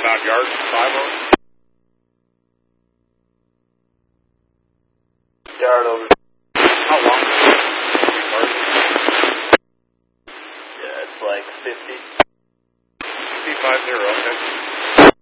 inbound yards, 5-0. Yard over. How long is it? Yeah, it's like 50. 50, okay.